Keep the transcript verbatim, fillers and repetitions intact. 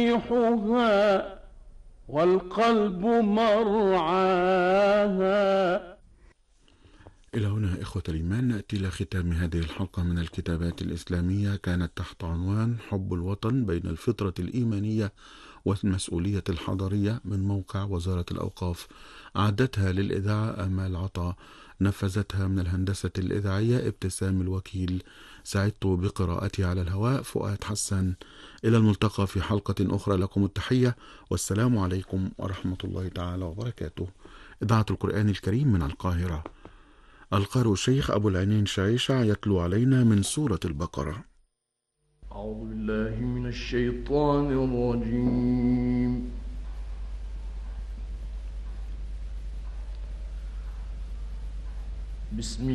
ريحها والقلب مرعاها. إلى هنا إخوة الإيمان نأتي إلى ختام هذه الحلقة من الكتابات الإسلامية، كانت تحت عنوان حب الوطن بين الفطرة الإيمانية والمسؤولية الحضارية، من موقع وزارة الأوقاف. أعدتها للإذاعة آمال عطا، نفذتها من الهندسة الإذاعية ابتسام الوكيل، سعدت بقراءتها على الهواء فؤاد حسن. إلى الملتقى في حلقة أخرى، لكم التحية والسلام عليكم ورحمة الله تعالى وبركاته. إذاعة القرآن الكريم من القاهرة. القارئ الشيخ أبو العينين شعيشع يتلو علينا من سورة البقرة. أعوذ بالله من الشيطان الرجيم. بسم